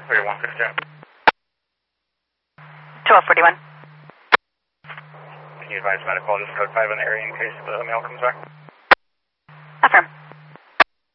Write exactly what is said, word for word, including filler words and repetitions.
thirty-one fifty. twelve forty-one. Can you advise medical, just code five in the area in case the mail comes back?